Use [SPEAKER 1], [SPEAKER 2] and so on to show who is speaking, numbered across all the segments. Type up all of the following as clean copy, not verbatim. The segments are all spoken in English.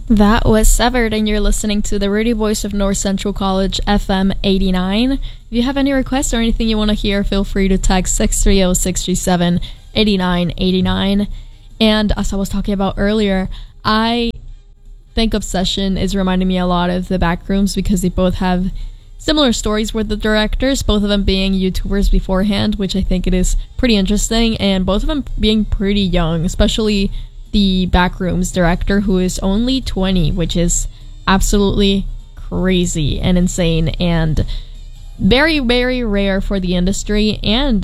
[SPEAKER 1] That was Severed, and you're listening to the radio voice of North Central College, FM 89. If you have any requests or anything you want to hear, feel free to text 630-637-8989. And as I was talking about earlier, I think Obsession is reminding me a lot of the Backrooms because they both have similar stories with the directors, both of them being YouTubers beforehand, which I think it is pretty interesting, and both of them being pretty young, especially the Backrooms director, who is only 20, which is absolutely crazy and insane and very, very rare for the industry and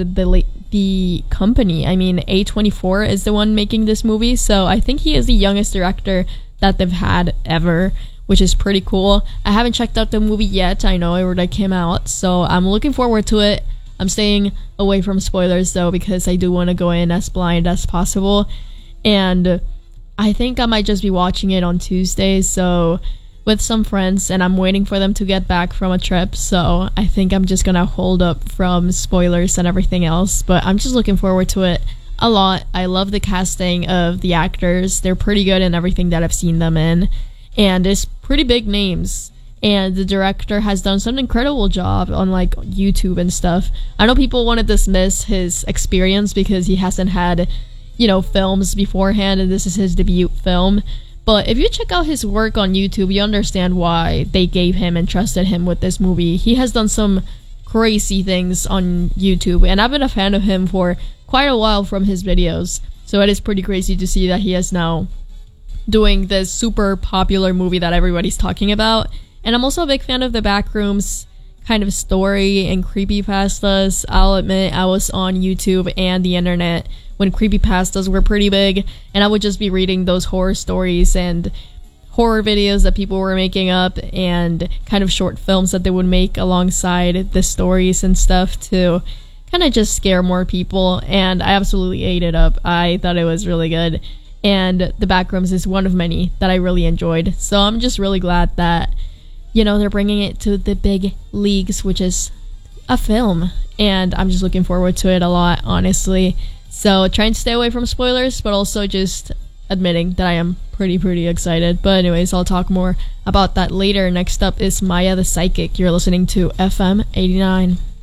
[SPEAKER 1] the company. I mean, A24 is the one making this movie, so I think he is the youngest director that they've had ever, which is pretty cool. I haven't checked out the movie yet. I know it already came out, so I'm looking forward to it. I'm staying away from spoilers, though, because I do want to go in as blind as possible. And I think I might just be watching it on Tuesday, so with some friends, and I'm waiting for them to get back from a trip, so I think I'm just gonna hold up from spoilers and everything else, but I'm just looking forward to it a lot. I love the casting of the actors. They're pretty good in everything that I've seen them in, and it's pretty big names, and the director has done some incredible job on like YouTube and stuff. I know people want to dismiss his experience because he hasn't had films beforehand, and this is his debut film. But if you check out his work on YouTube, you understand why they gave him and trusted him with this movie. He has done some crazy things on YouTube, and I've been a fan of him for quite a while from his videos. So it is pretty crazy to see that he is now doing this super popular movie that everybody's talking about. And I'm also a big fan of the Backrooms kind of story and creepypastas. I'll admit I was on YouTube and the internet when creepypastas were pretty big, and I would just be reading those horror stories and horror videos that people were making up and kind of short films that they would make alongside the stories and stuff to kind of just scare more people, and I absolutely ate it up. I thought it was really good, and The Backrooms is one of many that I really enjoyed, so I'm just really glad that they're bringing it to the big leagues, which is a film, and I'm just looking forward to it a lot, honestly. So trying to stay away from spoilers, but also just admitting that I am pretty excited. But anyways, I'll talk more about that later. Next up is Maya the Psychic. You're listening to FM 89.